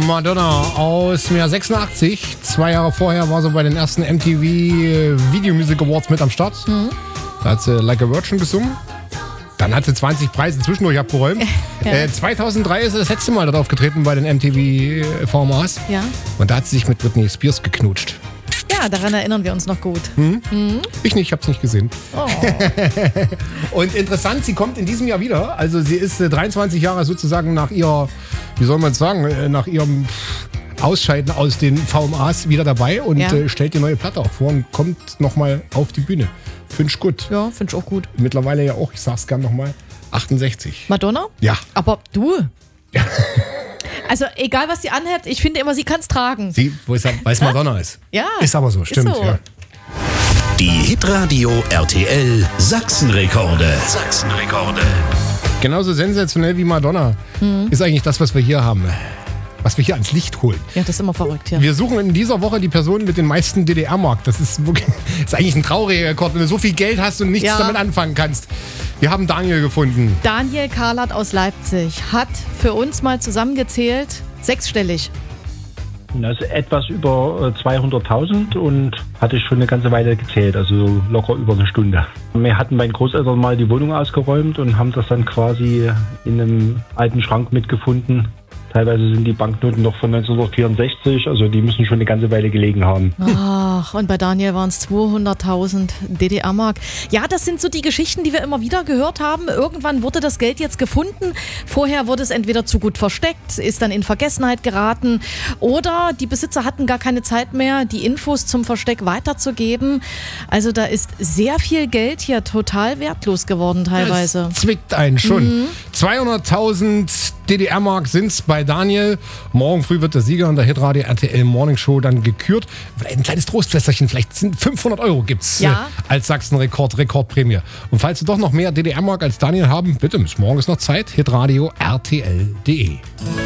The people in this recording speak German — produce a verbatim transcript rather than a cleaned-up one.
Madonna aus dem Jahr sechsundachtzig. Zwei Jahre vorher war sie bei den ersten M T V Video Music Awards mit am Start. Mhm. Da hat sie Like a Virgin gesungen. Dann hat sie zwanzig Preise zwischendurch abgeräumt. Ja. Äh, zweitausenddrei ist sie das letzte Mal dort aufgetreten bei den M T V V M As. Ja. Und da hat sie sich mit Britney Spears geknutscht. Ja, daran erinnern wir uns noch gut. Hm? Mhm. Ich nicht, ich hab's nicht gesehen. Oh. Und interessant, sie kommt in diesem Jahr wieder. Also sie ist äh, dreiundzwanzig Jahre sozusagen nach ihrer, wie soll man es sagen, äh, nach ihrem Ausscheiden aus den V M As wieder dabei und ja. äh, stellt die neue Platte auch vor und kommt nochmal auf die Bühne. Finde ich gut. Ja, finde ich auch gut. Mittlerweile ja auch, ich sag's gern nochmal, achtundsechzig. Madonna? Ja. Aber du... Also egal, was sie anhat, ich finde immer, sie kann es tragen. Sie, wo ist, weiß Madonna ist. Ja. Ist aber so, stimmt. Ist so. Ja. Die Hitradio R T L Sachsenrekorde. Sachsenrekorde. Genauso sensationell wie Madonna mhm. ist eigentlich das, was wir hier haben. Was wir hier ans Licht holen. Ja, das ist immer verrückt, ja. Wir suchen in dieser Woche die Person mit den meisten D D R-Mark. Das ist, wirklich, das ist eigentlich ein trauriger Rekord, wenn du so viel Geld hast und nichts ja. damit anfangen kannst. Wir haben Daniel gefunden. Daniel Karlert aus Leipzig hat für uns mal zusammengezählt, sechsstellig. Das ist etwas über zweihunderttausend und hatte ich schon eine ganze Weile gezählt, also locker über eine Stunde. Wir hatten meinen Großeltern mal die Wohnung ausgeräumt und haben das dann quasi in einem alten Schrank mitgefunden. Teilweise sind die Banknoten noch von neunzehnhundertvierundsechzig, also die müssen schon eine ganze Weile gelegen haben. Ach, und bei Daniel waren es zweihunderttausend D D R-Mark. Ja, das sind so die Geschichten, die wir immer wieder gehört haben. Irgendwann wurde das Geld jetzt gefunden. Vorher wurde es entweder zu gut versteckt, ist dann in Vergessenheit geraten oder die Besitzer hatten gar keine Zeit mehr, die Infos zum Versteck weiterzugeben. Also da ist sehr viel Geld hier total wertlos geworden teilweise. Das zwickt einen schon. Mhm. zweihunderttausend D D R-Mark sind es bei Daniel. Morgen früh wird der Sieger in der Hitradio R T L Morning Show dann gekürt. Vielleicht ein kleines Trostflässerchen, vielleicht sind fünfhundert Euro gibt's ja. äh, als Sachsen-Rekord, Rekordprämie. Und falls Sie doch noch mehr D D R-Mark als Daniel haben, bitte, bis morgen ist noch Zeit. Hitradio R T L punkt de